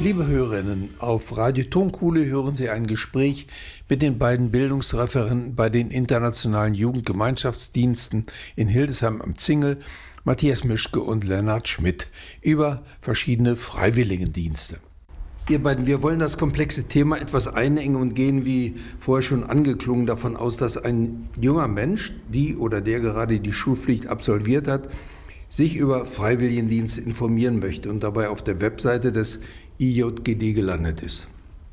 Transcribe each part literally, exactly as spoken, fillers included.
Liebe Hörerinnen, auf Radio Tonkuhle hören Sie ein Gespräch mit den beiden Bildungsreferenten bei den internationalen Jugendgemeinschaftsdiensten in Hildesheim am Zingel, Matthias Mischke und Lennart Schmidt, über verschiedene Freiwilligendienste. Ihr beiden, wir wollen das komplexe Thema etwas einengen und gehen, wie vorher schon angeklungen, davon aus, dass ein junger Mensch, die oder der gerade die Schulpflicht absolviert hat, sich über Freiwilligendienste informieren möchte und dabei auf der Webseite des I J G D gelandet ist.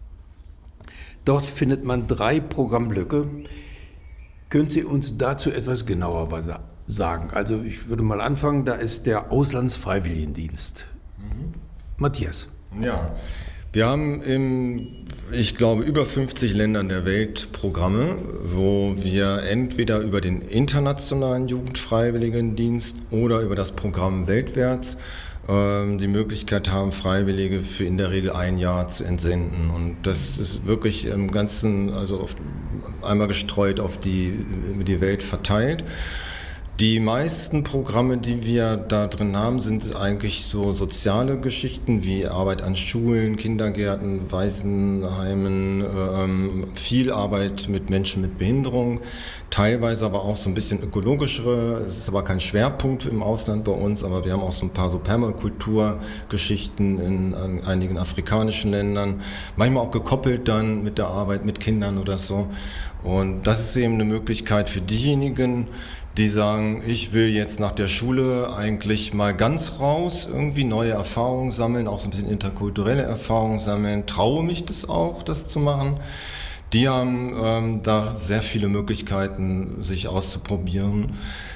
Dort findet man drei Programmblöcke. Könnt ihr uns dazu etwas genauer was sagen? Also ich würde mal anfangen, da ist der Auslandsfreiwilligendienst. Mhm. Matthias. Ja, wir haben in, ich glaube, über fünfzig Ländern der Welt Programme, wo wir entweder über den internationalen Jugendfreiwilligendienst oder über das Programm Weltwärts die Möglichkeit haben, Freiwillige für in der Regel ein Jahr zu entsenden. Und das ist wirklich im Ganzen, also auf, einmal gestreut auf die, die Welt verteilt. Die meisten Programme, die wir da drin haben, sind eigentlich so soziale Geschichten wie Arbeit an Schulen, Kindergärten, Waisenheimen, ähm, viel Arbeit mit Menschen mit Behinderung, teilweise aber auch so ein bisschen ökologischere. Es ist aber kein Schwerpunkt im Ausland bei uns, aber wir haben auch so ein paar so Permakulturgeschichten in, in einigen afrikanischen Ländern, manchmal auch gekoppelt dann mit der Arbeit mit Kindern oder so. Und das ist eben eine Möglichkeit für diejenigen, die sagen, ich will jetzt nach der Schule eigentlich mal ganz raus, irgendwie neue Erfahrungen sammeln, auch so ein bisschen interkulturelle Erfahrungen sammeln, traue mich das auch, das zu machen. Die haben ähm, da sehr viele Möglichkeiten, sich auszuprobieren.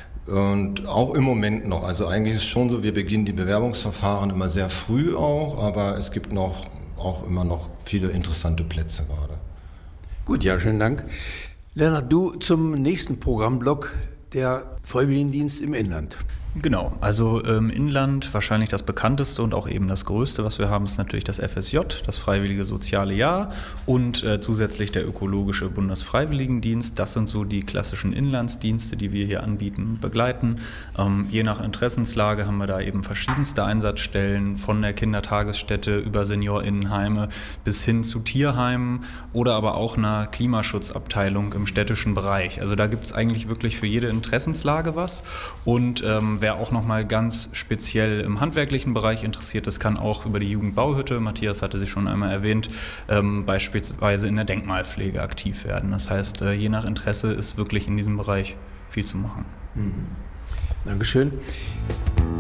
Und auch im Moment noch, also eigentlich ist es schon so, wir beginnen die Bewerbungsverfahren immer sehr früh auch, aber es gibt noch auch immer noch viele interessante Plätze gerade. Gut, ja, schönen Dank. Lennart, du zum nächsten Programmblock, der Freiwilligendienst im Inland. Genau, also im Inland wahrscheinlich das bekannteste und auch eben das größte, was wir haben, ist natürlich das F S J, das Freiwillige Soziale Jahr, und äh, zusätzlich der Ökologische Bundesfreiwilligendienst. Das sind so die klassischen Inlandsdienste, die wir hier anbieten und begleiten. Ähm, je nach Interessenslage haben wir da eben verschiedenste Einsatzstellen, von der Kindertagesstätte über SeniorInnenheime bis hin zu Tierheimen oder aber auch einer Klimaschutzabteilung im städtischen Bereich. Also da gibt es eigentlich wirklich für jede Interessenslage was. Und ähm, wer auch nochmal ganz speziell im handwerklichen Bereich interessiert ist, kann auch über die Jugendbauhütte, Matthias hatte sie schon einmal erwähnt, ähm, beispielsweise in der Denkmalpflege aktiv werden. Das heißt, äh, je nach Interesse ist wirklich in diesem Bereich viel zu machen. Mhm. Dankeschön.